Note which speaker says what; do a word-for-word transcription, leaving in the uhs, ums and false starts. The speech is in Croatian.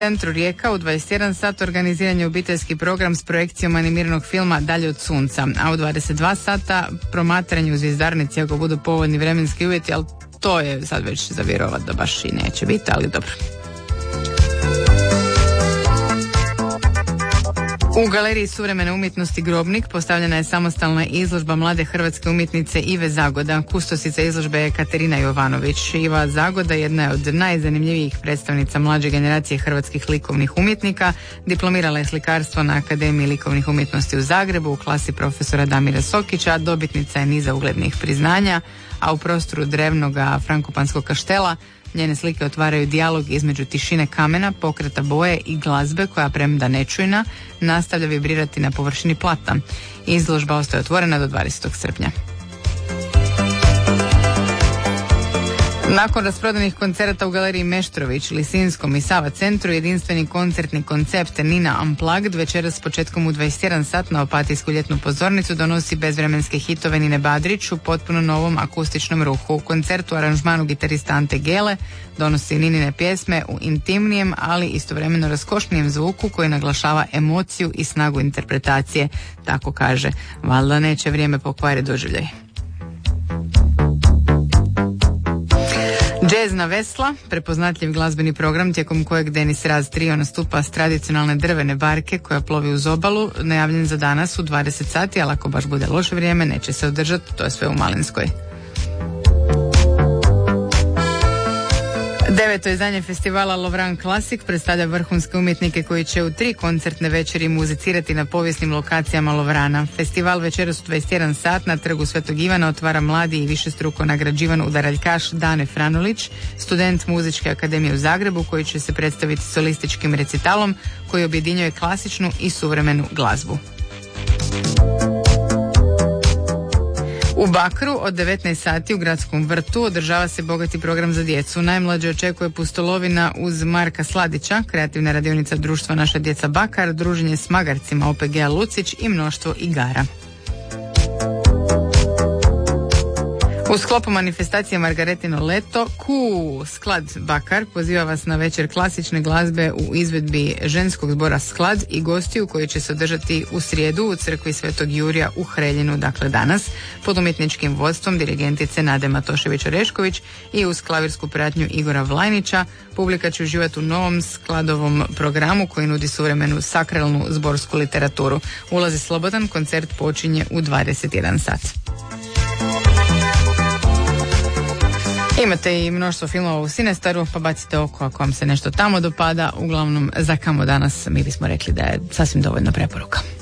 Speaker 1: centru Rijeka u dvadeset jedan sat organiziran je obiteljski program s projekcijom animiranog filma Dalje od sunca, a u dvadeset dva sata promatranje u Zvjezdarnici ako budu povoljni vremenski uvjeti, ali to je sad već za vjerovat da baš i neće biti, ali dobro. U Galeriji suvremene umjetnosti Grobnik postavljena je samostalna izložba mlade hrvatske umjetnice Ive Zagoda. Kustosica izložbe je Katarina Jovanović. Iva Zagoda jedna je od najzanimljivijih predstavnica mlađe generacije hrvatskih likovnih umjetnika. Diplomirala je slikarstvo na Akademiji likovnih umjetnosti u Zagrebu u klasi profesora Damira Sokića. Dobitnica je niza uglednih priznanja, a u prostoru drevnoga Frankopanskog kaštela njene slike otvaraju dijalog između tišine kamena, pokreta boje i glazbe koja, premda nečujna, nastavlja vibrirati na površini plata. Izložba ostaje otvorena do dvadesetog srpnja. Nakon rasprodanih koncerata u Galeriji Meštrović, Lisinskom i Sava centru, jedinstveni koncertni koncept Nina Unplugged večeras s početkom u dvadeset jedan sat na Opatijsku ljetnu pozornicu donosi bezvremenske hitove Nine Badrić u potpuno novom akustičnom ruhu. U koncertu aranžmanu gitarista Ante Gele donosi Ninine pjesme u intimnijem, ali istovremeno raskošnijem zvuku koji naglašava emociju i snagu interpretacije. Tako kaže, valjda neće vrijeme pokvari doživljaj. Džezna vesla, prepoznatljiv glazbeni program tijekom kojeg Denis Raz Trio nastupa s tradicionalne drvene barke koja plovi uz obalu, najavljen za danas u dvadeset sati, ali ako baš bude loše vrijeme neće se održati, to je sve u Malinskoj. Deveto izdanje festivala Lovran Classic predstavlja vrhunske umjetnike koji će u tri koncertne večeri muzicirati na povijesnim lokacijama Lovrana. Festival večeras u dvadeset jedan sat na trgu Svetog Ivana otvara mladi i višestruko nagrađivan udaraljkaš Dane Franulić, student Muzičke akademije u Zagrebu, koji će se predstaviti solističkim recitalom koji objedinjuje klasičnu i suvremenu glazbu. U Bakru od devetnaest sati u Gradskom vrtu održava se bogati program za djecu. Najmlađe očekuje pustolovina uz Marka Sladića, kreativna radionica društva Naša djeca Bakar, druženje s magarcima O P G-a Lucić i mnoštvo igara. U sklopu manifestacije Margaretino leto, Ku Sklad Bakar poziva vas na večer klasične glazbe u izvedbi ženskog zbora Sklad i gostiju koji će se održati u srijedu u crkvi Svetog Jurija u Hreljinu, dakle danas, pod umjetničkim vodstvom dirigentice Nade Matošević-Orešković i uz klavirsku pratnju Igora Vlajnića. Publika će uživati u novom Skladovom programu koji nudi suvremenu sakralnu zborsku literaturu. Ulaz je slobodan, koncert počinje u dvadeset jedan sat. Imate i mnoštvo filmova u Cinestaru, pa bacite oko ako vam se nešto tamo dopada. Uglavnom, za kamo danas mi bismo rekli da je sasvim dovoljno preporuka.